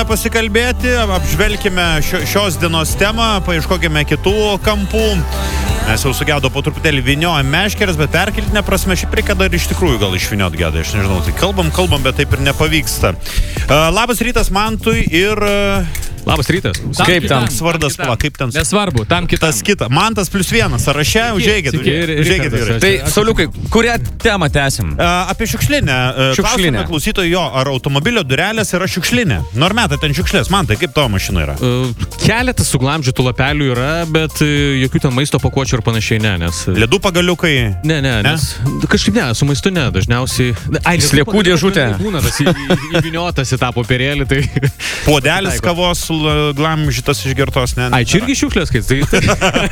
pasikalbėti, apžvelkime šios dienos temą, paieškokime kitų kampų. Mes jau sugedo po truputėlį vyniojam meškeres, bet perkeltinė prasme šiaip reikia dar iš tikrųjų gal išvyniot gedą, aš nežinau, tai kalbam, bet taip ir nepavyksta. Labas rytas Mantui ir... Labas rytas. Kaip ten svardas, kaip ten... Nesvarbu, tam kitam. Tas kita. Mantas +1, sąraše, užeikit. Tai, Sauliukai, kurią temą tęsim? Apie šiukšlinę. Klausime klausytojų jo, ar automobilio durelės yra šiukšlinė. Normeta ten šiukšlės. Mantai, kaip tavo mašina yra? Keletas suglamžytų lapelių yra, bet jokių ten maisto pakuočių ir panašiai ne, nes... Ledų pagaliukai? Ne, nes kažkaip ne, su maistu ne, dažniausiai... Sliekų dėžutė. Būna tas įvyniotas į tą popierėlį, tai... Puodelis kavos glamžytas išgertos, ne? Ai, čia irgi šiukšlės, kai tai...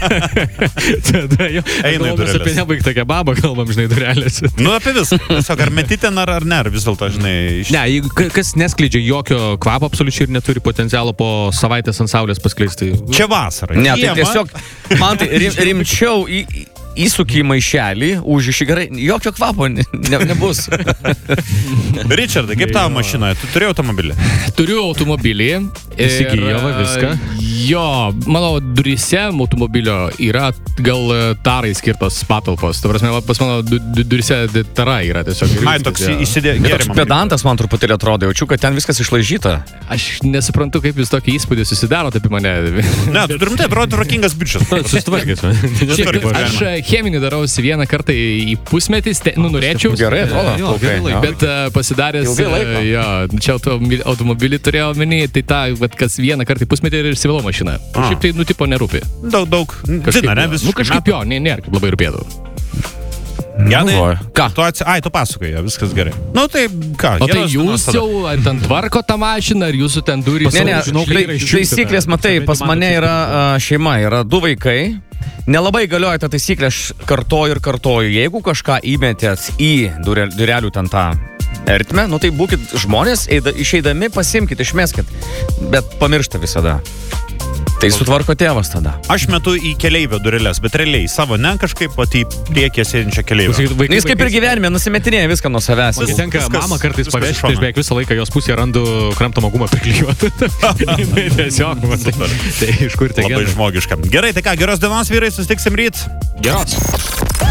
Tada jo, eina į dureles. Apie nebaigtą kebabą kalbam, žinai, durelės. Nu, apie viską. Tiesiog ar meti ten, ar ne, ar vis dėlto, žinai... Ne, kas neskleidžia jokio kvapo absoliučiai ir neturi potencialo po savaitės ant saulės paskleisti. Čia vasara. Ne, tai tiesiog, man tai rimčiau įsuki į maišelį, užiši gerai, jokio kvapo nebus. Richardai, kaip tavo mašina? Tu turi automobilį? Turiu automobilį. Įsigijo viską. Jo, mano durise automobilio yra gal tarai skirtos patalpos. Ta prasme, pas mano durise tara yra tiesiog. Ai, toks įsidėjo. Bet toks pedantas man truputėlį atrodo, jaučiu, kad ten viskas išlaižyta. Aš nesuprantu, kaip jūs tokį įspūdį susidarot apie mane. Ne, tu turim tai atrodo rokingas bičias. Susitvarkės. Aš cheminį darausi vieną kartą į pusmetį, norėčiau. Gerai, atrodo. Bet pasidaręs, čia automobilį turėjau omeny, tai ta, kas vieną kartą į pusmetį ir išsivalau mašiną. Šiaip tai tipo nerūpi. Daug. Zina, ne? Kažkaip jo, nėra kaip labai rūpėtų. Janai, ką? Tu pasakoji, viskas gerai. Nu tai ką? O tai jūs jau ar ten tvarko tą mašiną, ar jūsų ten durys? Ne, taisyklės, matai, pas mane yra šeima, yra 2 vaikai. Nelabai galioja ta taisyklė, aš kartoju. Jeigu kažką įmetėt į durelių ten tą ertmę, nu tai būkit žmonės, išeidami pasimkit, išmeskit, bet pamiršta visada. Tai sutvarko tėvas tada. Aš metu į keleivio dureles, bet realiai savo, ne kažkaip pat į priekį sėdinčią keleivio. Jis kaip ir gyvenime nusimetinėja viską nuo savęs. Tenka mamą kartais pavežti, tai aš beveik visą laiką jos pusėje randu kramtomą gumą priklijuotą. Tiesiog, tai iš kur tai labai žmogiška. Gerai, tai ką, geros dienos vyrai, susitiksim ryt. Geros.